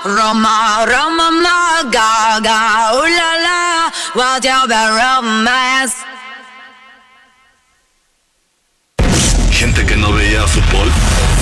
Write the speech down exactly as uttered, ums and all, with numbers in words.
Roma, Roma, ma, gaga, ooh la la, what you be romance. Gente que no veía fútbol